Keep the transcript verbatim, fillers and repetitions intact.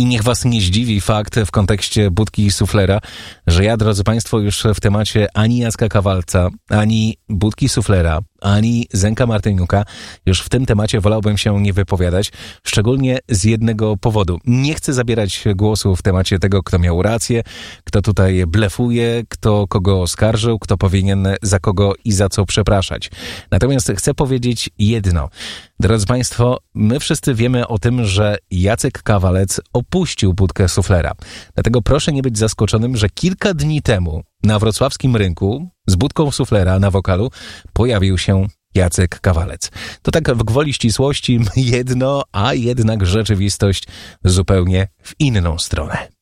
I niech was nie zdziwi fakt w kontekście Budki i Suflera, że ja, drodzy państwo, już w temacie ani Jacka Kawalca, ani Budki Suflera, ani Zenka Martyniuka, już w tym temacie wolałbym się nie wypowiadać, szczególnie z jednego powodu. Nie chcę zabierać głosu w temacie tego, kto miał rację, kto tutaj blefuje, kto kogo oskarżył, kto powinien za kogo i za co przepraszać. Natomiast chcę powiedzieć jedno. Drodzy państwo, my wszyscy wiemy o tym, że Jacek Kawalec opuścił Budkę Suflera. Dlatego proszę nie być zaskoczonym, że kilka dni temu na wrocławskim rynku z Budką Suflera na wokalu pojawił się Jacek Kawalec. To tak w gwoli ścisłości jedno, a jednak rzeczywistość zupełnie w inną stronę.